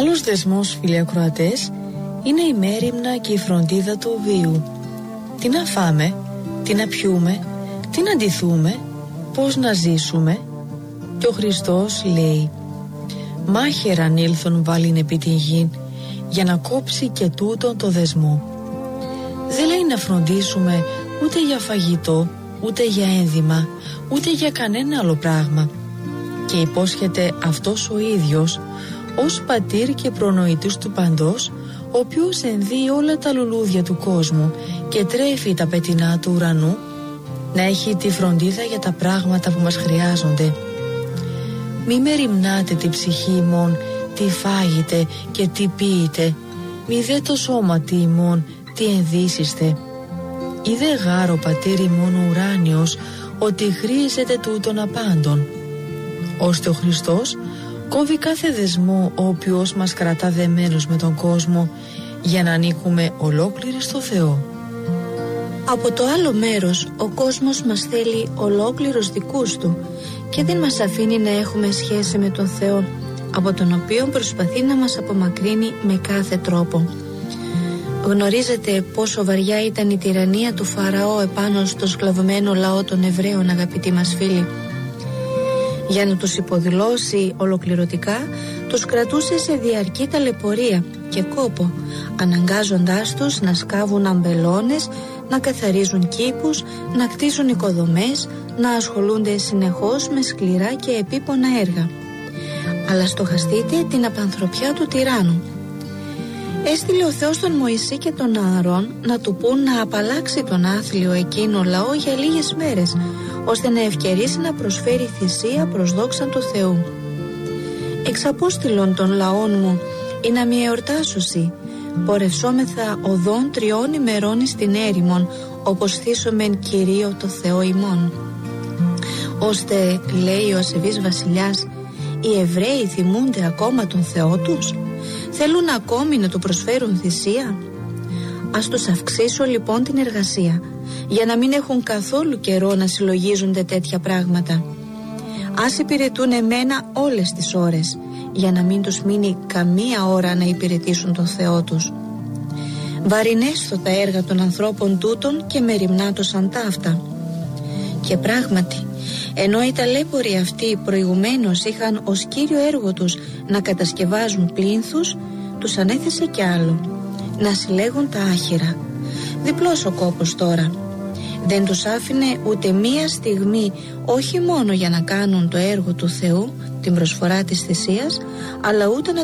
Άλλος δεσμός, φίλοι ακροατές, είναι η μέριμνα και η φροντίδα του βίου. Τι να φάμε, τι να πιούμε, τι να ντυθούμε, πώς να ζήσουμε. Και ο Χριστός λέει: «Μάχαιραν ήλθον βάλειν επί την γην, για να κόψει και τούτον το δεσμό». Δεν λέει να φροντίσουμε ούτε για φαγητό, ούτε για ένδυμα, ούτε για κανένα άλλο πράγμα. Και υπόσχεται αυτός ο ίδιος, ως πατήρ και προνοητής του παντός, ο οποίος ενδύει όλα τα λουλούδια του κόσμου και τρέφει τα πετεινά του ουρανού, να έχει τη φροντίδα για τα πράγματα που μας χρειάζονται. Μη μεριμνάτε τη ψυχή ημών, τι φάγετε και τι πίετε, μη δε το σώματι ημών, τι ενδύσιστε. Είδε γάρο πατήρ ημών ο ουράνιος, ότι χρήζεται τούτον απάντων. Ώστε ο Χριστός κόβει κάθε δεσμό ο οποίος μας κρατά δεμένους με τον κόσμο, για να ανήκουμε ολόκληροι στο Θεό. Από το άλλο μέρος ο κόσμος μας θέλει ολόκληρους δικούς του και δεν μας αφήνει να έχουμε σχέση με τον Θεό, από τον οποίο προσπαθεί να μας απομακρύνει με κάθε τρόπο. Γνωρίζετε πόσο βαριά ήταν η τυραννία του Φαραώ επάνω στο σκλαβωμένο λαό των Εβραίων, αγαπητοί μας φίλοι. Για να τους υποδηλώσει ολοκληρωτικά, τους κρατούσε σε διαρκή ταλαιπωρία και κόπο, αναγκάζοντάς τους να σκάβουν αμπελώνες, να καθαρίζουν κήπους, να κτίζουν οικοδομές, να ασχολούνται συνεχώς με σκληρά και επίπονα έργα. Αλλά στοχαστείτε την απανθρωπιά του τυράννου. Έστειλε ο Θεός τον Μωυσή και τον Ααρών να του πούν να απαλλάξει τον άθλιο εκείνο λαό για λίγες μέρες, ώστε να ευκαιρίσει να προσφέρει θυσία προς δόξα του Θεού. «Εξαπόστηλον των λαών μου, ή να μη εορτάσωσι, πορευσόμεθα οδόν 3 ημερών στην έρημον, όπως θύσομεν Κυρίω το Θεό ημών». Ώστε, λέει ο ασεβής βασιλιάς, οι Εβραίοι θυμούνται ακόμα τον Θεό τους, θέλουν ακόμη να του προσφέρουν θυσία. Ας τους αυξήσω λοιπόν την εργασία, για να μην έχουν καθόλου καιρό να συλλογίζονται τέτοια πράγματα. Ας υπηρετούν εμένα όλες τις ώρες, για να μην τους μείνει καμία ώρα να υπηρετήσουν τον Θεό τους. Βαρινέστο τα έργα των ανθρώπων τούτων και μεριμνάτωσαν ταύτα. Και πράγματι, ενώ οι ταλέποροι αυτοί προηγουμένως είχαν ως κύριο έργο τους να κατασκευάζουν πλήνθους, τους ανέθεσε κι άλλο, να συλλέγουν τα άχυρα. Διπλός ο κόπος τώρα. Δεν τους άφηνε ούτε μία στιγμή, όχι μόνο για να κάνουν το έργο του Θεού, την προσφορά της θυσίας, αλλά ούτε να